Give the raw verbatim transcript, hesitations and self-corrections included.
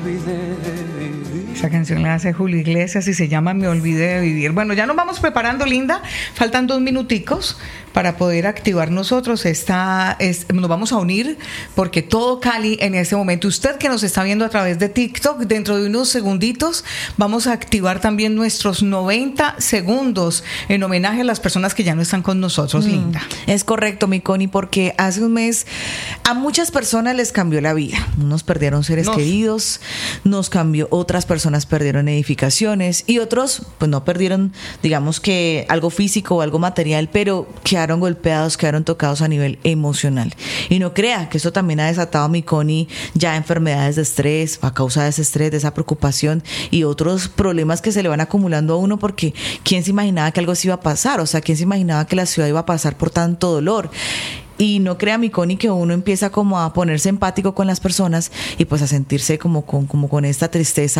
Esa canción la hace Julio Iglesias y se llama Me olvidé de vivir. Bueno, ya nos vamos preparando, Linda. Faltan dos minuticos para poder activar nosotros. Esta, es, nos vamos a unir porque todo Cali en este momento, usted que nos está viendo a través de TikTok, dentro de unos segunditos vamos a activar también nuestros noventa segundos en homenaje a las personas que ya no están con nosotros, mm, Linda. Es correcto, mi Connie, porque hace un mes a muchas personas les cambió la vida. Unos perdieron seres nos. queridos, nos cambió, otras personas perdieron edificaciones y otros pues no perdieron, digamos que algo físico o algo material, pero quedaron golpeados, quedaron tocados a nivel emocional. Y no crea que esto también ha desatado, mi Connie, ya enfermedades de estrés, a causa de ese estrés, de esa preocupación y otros problemas que se le van acumulando a uno, porque ¿quién se imaginaba que algo así iba a pasar? O sea, ¿quién se imaginaba que la ciudad iba a pasar por tanto dolor? Y no crea, mi Connie, que uno empieza como a ponerse empático con las personas y pues a sentirse como con, como con esta tristeza